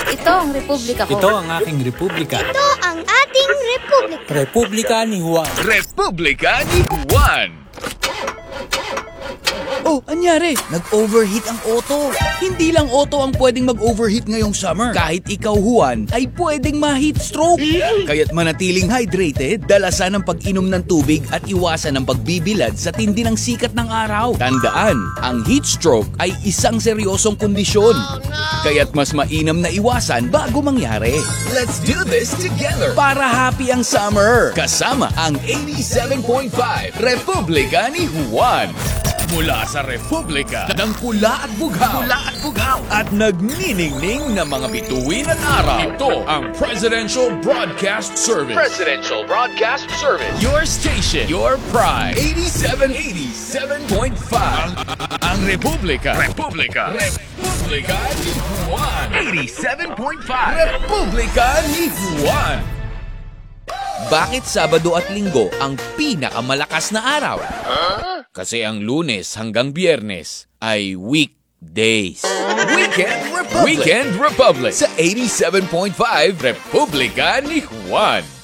Ito ang republika ko. Ito ang aking republika. Ito ang ating republika. Republika ni Juan. Republika ni Juan. Oh, anyari? Nag-overheat ang auto. Hindi lang auto ang pwedeng mag-overheat ngayong summer. Kahit ikaw, Juan, ay pwedeng ma-heat stroke. Kaya't manatiling hydrated, dalasan ang pag-inom ng tubig at iwasan ang pagbibilad sa tindi ng sikat ng araw. Tandaan, ang heat stroke ay isang seryosong kondisyon. Kaya't mas mainam na iwasan bago mangyari. Let's do this together. Para happy ang summer. Kasama ang 87.5 Republika ni Juan. Mula sa Republika ng Pula at Bughaw. At nagniningning na mga bituin at araw. Ito ang Presidential Broadcast Service. Your station, your pride. 87.5. Ang Republika ni Juan. 87.5 Republika ni Juan. Bakit Sabado at Linggo ang pinakamalakas na araw? Kasi ang Lunes hanggang Biyernes ay weekdays. Weekend Republic sa 87.5 Republika ni Juan.